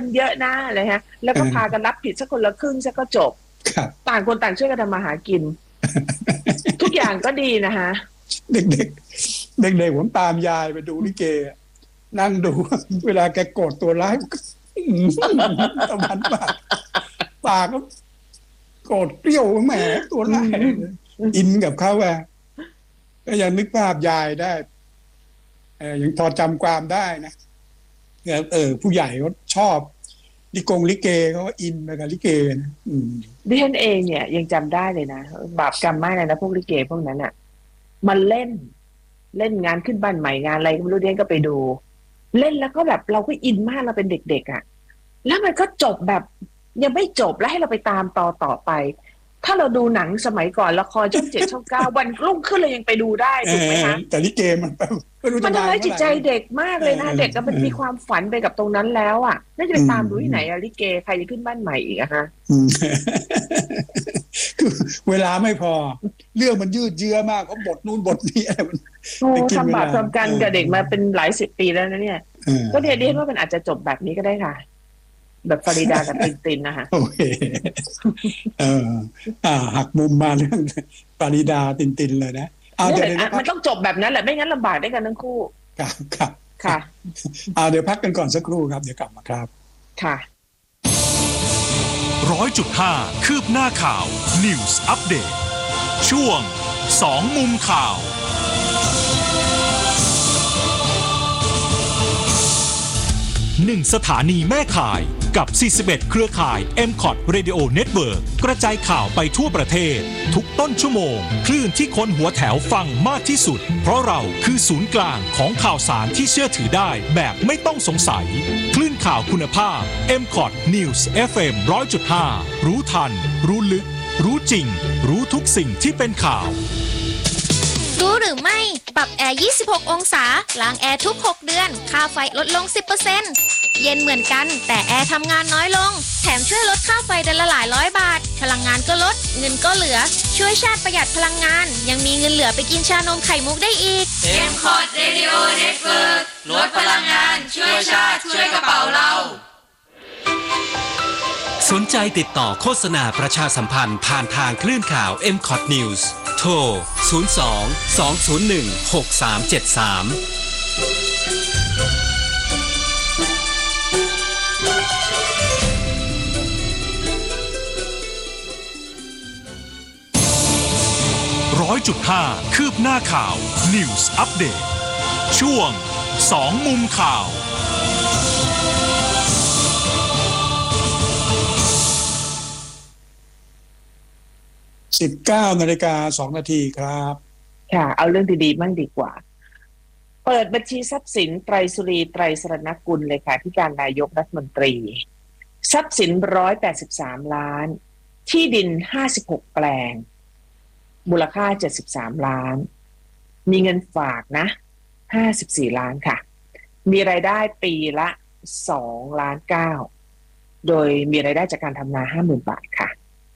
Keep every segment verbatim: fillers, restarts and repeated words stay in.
เยอะนะอะไรฮะแล้วก็พากันรับผิดสักคนละครึ่งสักก็จบต่างคนต่างช่วยกันทำมาหากิน ทุกอย่างก็ดีนะฮะเด็กๆเด็กๆผมตามยายไปดูลิเกนั่งดูเวลาแกโกรธตัวร้ายตะวันปากปากก็โกรธเปรี้ยวแหมตัวร้ายอินกับเขาอ่ะก็ยังนึกภาพยายได้เออยังพอจำความได้นะเออผู้ใหญ่เขาชอบลิกงลิเกเขาก็อินไปกับลิเกนะดิฉันเองเนี่ยยังจำได้เลยนะบาปกรรมมากเลยนะพวกลิเกพวกนั้นอ่ะมันเล่นเล่นงานขึ้นบ้านใหม่งานอะไรก็ไม่รู้เดียนก็ไปดูเล่นแล้วก็แบบเราก็อินมากเราเป็นเด็กๆอ่ะแล้วมันก็จบแบบยังไม่จบแล้วให้เราไปตามต่อต่อไปถ้าเราดูหนังสมัยก่อนละครช่องเจ็ดช่องเก้าวันรุ่งขึ้นเลยยังไปดูได้ถูกไหมคะแต่ลิเกมันมันทำร้ายจิตใจเด็กมากเลยนะเด็กก็มันมีความฝันไปกับตรงนั้นแล้วอ่ะน่าจะไปตามดูที่ไหนอะลิเกใครจะขึ้นบ้านใหม่อีกอะฮะคือเวลาไม่พอเรื่องมันยืดเยื้อมากเพราะบทนู่นบทนี้อะไรมันโอ้ทำบาปทำกันกับเด็กมาเป็นหลายสิบปีแล้วนะเนี่ยก็เดียดว่ามันอาจจะจบแบบนี้ก็ได้ค่ะแบบฟาริดากับตินตินนะคะโอเคเอออ่าหักมุมมาเรื่องฟาริดาตินตินเลยนะเอาเดี๋ยวมันต้องจบแบบนั้นแหละไม่งั้นลำบากได้กันทั้งคู่ครับครับค่ะเอาเดี๋ยวพักกันก่อนสักครู่ครับเดี๋ยวกลับมาครับค่ะร้อยจุดห้าคืบหน้าข่าว News Update ช่วงสองมุมข่าวหนึ่งสถานีแม่ข่ายกับสี่สิบเอ็ดเครือข่าย เอ็ม คอท Radio Network กระจายข่าวไปทั่วประเทศทุกต้นชั่วโมงคลื่นที่คนหัวแถวฟังมากที่สุดเพราะเราคือศูนย์กลางของข่าวสารที่เชื่อถือได้แบบไม่ต้องสงสัยคลื่นข่าวคุณภาพ เอ็ม คอท News เอฟ เอ็ม หนึ่งร้อยจุดห้า รู้ทันรู้ลึกรู้จริงรู้ทุกสิ่งที่เป็นข่าวรู้หรือไม่ปรับแอร์ยี่สิบหกองศาล้างแอร์ทุกหกเดือนค่าไฟลดลง สิบเปอร์เซ็นต์ เย็นเหมือนกันแต่แอร์ทำงานน้อยลงแถมช่วยลดค่าไฟเดือนละหลายร้อยบาทพลังงานก็ลดเงินก็เหลือช่วยชาติประหยัดพลังงานยังมีเงินเหลือไปกินชานมไข่มุกได้อีกเอ็ม คอท Radio Network ลดพลังงานช่วยชาติช่วยกระเป๋าเราสนใจติดต่อโฆษณาประชาสัมพันธ์ผ่านทางคลื่นข่าว เอ็ม คอท News โทร ศูนย์ สอง สอง ศูนย์ หนึ่ง หก สาม เจ็ด สามร้อยจุดห้าคืบหน้าข่าว News Update ช่วงสองมุมข่าวสิบเก้านาฬิกาสองนาทีครับค่ะเอาเรื่องดีๆมั่งดีกว่าเปิดบัญชีทรัพย์สินไตรสุรีไตรสรณกุลเลยค่ะที่การนายกรัฐมนตรีทรัพย์สินหนึ่งร้อยแปดสิบสามล้านที่ดินห้าสิบหกแปลงมูลค่าเจ็ดสิบสามล้านมีเงินฝากนะห้าสิบสี่ล้านค่ะมีรายได้ปีละสองล้านเก้าโดยมีรายได้จากการทำนา ห้าหมื่น บาทค่ะ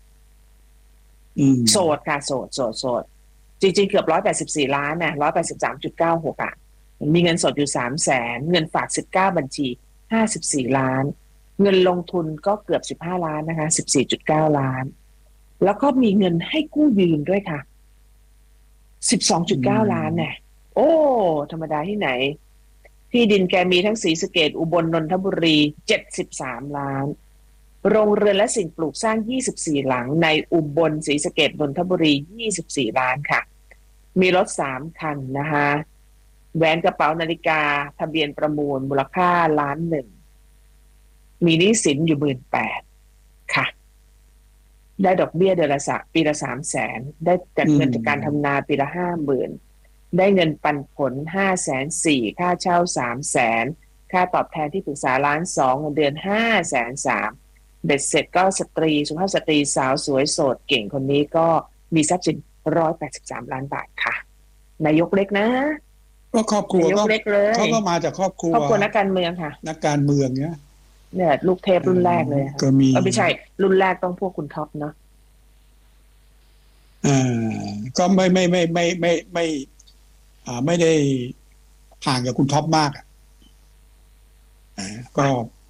โสดค่ะโสดโสดโสดจริงๆเกือบหนึ่งร้อยแปดสิบสี่ล้านนะ หนึ่งร้อยแปดสิบสามจุดเก้าหก อ่ะมีเงินสดอยู่ สามแสน เงินฝากสิบเก้าบัญชีห้าสิบสี่ล้านเงินลงทุนก็เกือบสิบห้าล้านนะคะ สิบสี่จุดเก้า ล้านแล้วก็มีเงินให้กู้ยืมด้วยค่ะ สิบสองจุดเก้า ล้านเนี่ยโอ้ธรรมดาที่ไหนที่ดินแกมีทั้งศรีสะเกษอุบลนนทบุรีเจ็ดสิบสามล้านโรงเรือนและสิ่งปลูกสร้างยี่สิบสี่หลังในอุบลศรีสะเกษนนทบุรียี่สิบสี่ล้านค่ะมีรถสามคันนะคะแหวนกระเป๋านาฬิกาทะเบียนประมูลมูลค่าล้านหนึ่งมีหนี้สินอยู่หมื่นแปดค่ะได้ดอกเบี้ยเดือนละปีละสามแสนได้จากเงินจากการทำนาปีละห้าหมื่นได้เงินปันผลห้าแสนสี่ค่าเช่าสามแสนค่าตอบแทนที่ปรึกษาล้านสองเงินเดือนห้าแสนสามเบ็ดเสร็จก็สตรีสุภาพสตรีสาวสวยโสดเก่งคนนี้ก็มีทรัพย์สินหนึ่งร้อยแปดสิบสามล้านบาทค่ะนายกเล็กนะก็ครอบครัวก็เขาก็มาจากครอบครัวครอบครัวนักการเมืองค่ะนักการเมืองเนี้ยเนี่ยลูกเทพรุ่นแรกเลยก็มีไม่ใช่รุ่นแรกต้องพวกคุณท็อปเนาะอ่าก็ไม่ไม่ไม่ไม่ไม่ไม่อ่าไม่ได้ห่างกับคุณท็อปมากอ่ะก็